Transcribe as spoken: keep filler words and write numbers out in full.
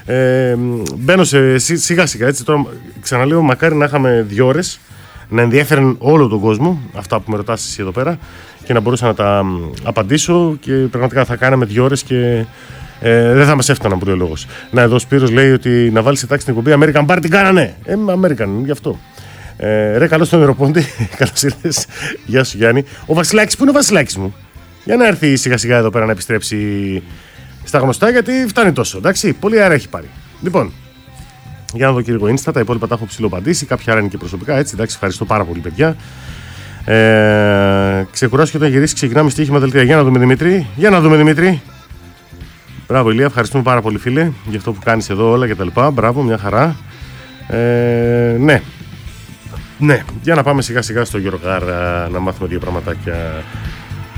Ε, μπαίνω σε, σιγά σιγά έτσι. Τώρα ξαναλέω, μακάρι να είχαμε δύο ώρες να ενδιέφεραν όλο τον κόσμο αυτά που με ρωτάς εσύ εδώ πέρα και να μπορούσα να τα απαντήσω και πραγματικά θα κάναμε δύο ώρες και ε, δεν θα μας έφταναν, που λέει ο λόγος. Να, εδώ ο Σπύρος λέει ότι να βάλει σε τάξη την εκπομπή American Party κάνανε. Ε, American, γι' αυτό. Ε, ρε, καλώς τον Ιεροπόντη. Καλώς ήρθες. Γεια σου, Γιάννη. Ο Βασιλάκης, πού είναι ο Βασιλάκης μου? Για να έρθει σιγά σιγά εδώ πέρα να επιστρέψει στα γνωστά, γιατί φτάνει τόσο. Εντάξει, πολύ αέρα έχει πάρει. Λοιπόν, για να δω και λίγο Insta, τα υπόλοιπα τα έχω ψηλοπαντήσει. Κάποια άρα είναι και προσωπικά, έτσι. Εντάξει, ευχαριστώ πάρα πολύ, παιδιά. Ε, ξεκουράσου και όταν γυρίσει, ξεκινάμε στοίχημα δελτία. Για να δούμε, Δημήτρη. Για να δούμε, Δημήτρη. Μπράβο, Ηλία, ευχαριστούμε πάρα πολύ, φίλε, για αυτό που κάνεις εδώ όλα και τα λοιπά. Μπράβο, μια χαρά. Ε, ναι. Ναι, για να πάμε σιγά σιγά στο Γιωργάρα να μάθουμε δύο πραγματάκια.